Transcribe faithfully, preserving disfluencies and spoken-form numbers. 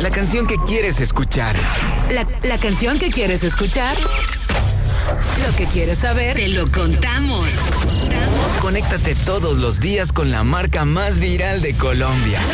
La canción que quieres escuchar. La, la canción que quieres escuchar. Lo que quieres saber, te lo contamos. Conéctate todos los días con la marca más viral de Colombia.